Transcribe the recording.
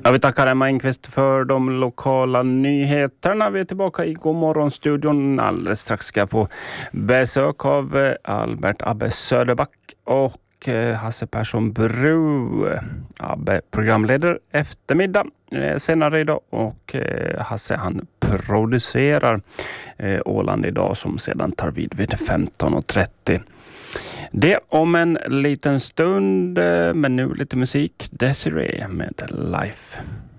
Jag vill tacka Emma Engqvist för de lokala nyheterna. Vi är tillbaka i Godmorgonstudion. Alldeles strax ska jag få besök av Albert Abbe Söderback och Hasse Persson Bru. Abbe programledare eftermiddag senare idag och Hasse han producerar Åland idag som sedan tar vid 15:30. Det om en liten stund, men nu lite musik. Desiree med Life.